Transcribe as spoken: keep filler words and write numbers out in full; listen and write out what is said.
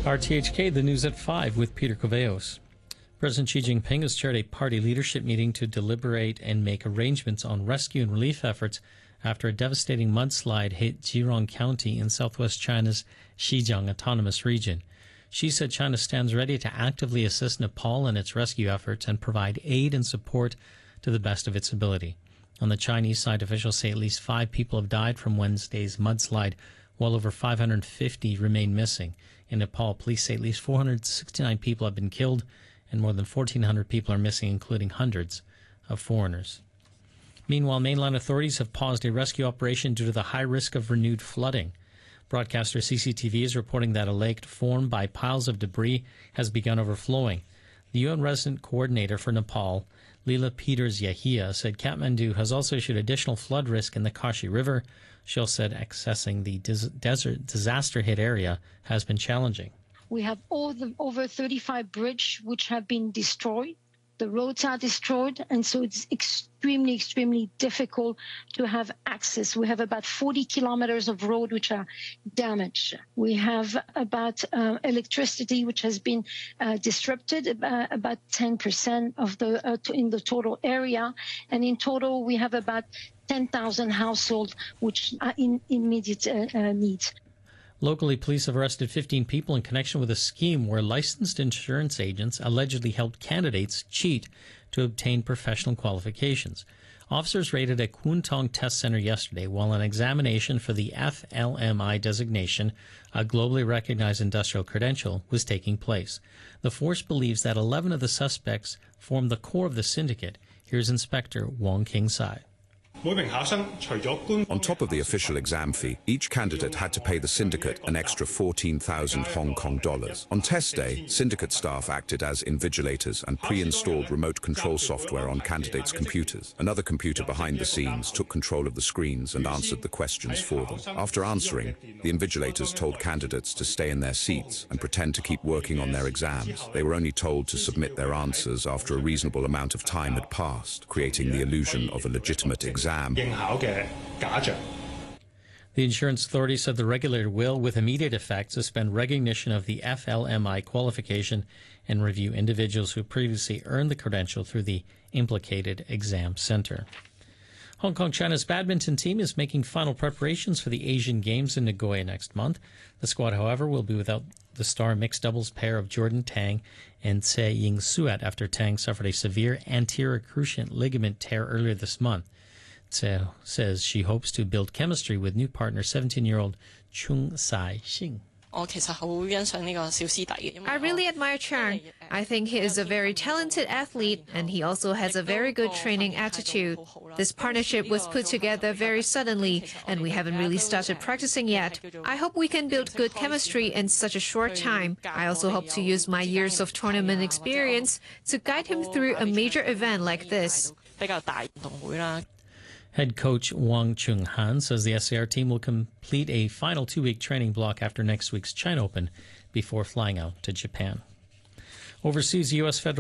R T H K, the news at five with Peter Coveos. President Xi Jinping has chaired a party leadership meeting to deliberate and make arrangements on rescue and relief efforts after a devastating mudslide hit Zhejiang County in southwest China's Xinjiang Autonomous Region. Xi said China stands ready to actively assist Nepal in its rescue efforts and provide aid and support to the best of its ability. On the Chinese side, officials say at least five people have died from Wednesday's mudslide, while over five hundred fifty remain missing. In Nepal, police say at least four hundred sixty-nine people have been killed and more than fourteen hundred people are missing, including hundreds of foreigners. Meanwhile, mainland authorities have paused a rescue operation due to the high risk of renewed flooding. Broadcaster C C T V is reporting that a lake formed by piles of debris has begun overflowing. The U N resident coordinator for Nepal, Leela Peters-Yahia, said Kathmandu has also issued additional flood risk in the Kashi River. She said accessing the des- desert disaster-hit area has been challenging. We have all the over thirty-five bridges which have been destroyed. The roads are destroyed, and so it's extremely, extremely difficult to have access. We have about forty kilometers of road which are damaged. We have about uh, electricity which has been uh, disrupted, uh, about ten percent of the uh, in the total area, and in total we have about ten thousand households which are in immediate uh, uh, need. Locally, police have arrested fifteen people in connection with a scheme where licensed insurance agents allegedly helped candidates cheat to obtain professional qualifications. Officers raided a Kwun Tong test center yesterday while an examination for the F L M I designation, a globally recognized industrial credential, was taking place. The force believes that eleven of the suspects formed the core of the syndicate. Here's Inspector Wong King Sai. On top of the official exam fee, each candidate had to pay the syndicate an extra fourteen thousand Hong Kong dollars. On test day, syndicate staff acted as invigilators and pre-installed remote control software on candidates' computers. Another computer behind the scenes took control of the screens and answered the questions for them. After answering, the invigilators told candidates to stay in their seats and pretend to keep working on their exams. They were only told to submit their answers after a reasonable amount of time had passed, creating the illusion of a legitimate exam. The insurance authority said the regulator will, with immediate effect, suspend recognition of the F L M I qualification and review individuals who previously earned the credential through the implicated exam center. Hong Kong China's badminton team is making final preparations for the Asian Games in Nagoya next month. The squad, however, will be without the star mixed doubles pair of Jordan Tang and Tsai Ying Suat after Tang suffered a severe anterior cruciate ligament tear earlier this month. Tsai says she hopes to build chemistry with new partner seventeen-year-old Chung Sai-Xing. I really admire Chang. I think he is a very talented athlete and he also has a very good training attitude. This partnership was put together very suddenly and we haven't really started practicing yet. I hope we can build good chemistry in such a short time. I also hope to use my years of tournament experience to guide him through a major event like this. Head coach Wang Chung-han says the S A R team will complete a final two-week training block after next week's China Open before flying out to Japan. Overseas, the U S federal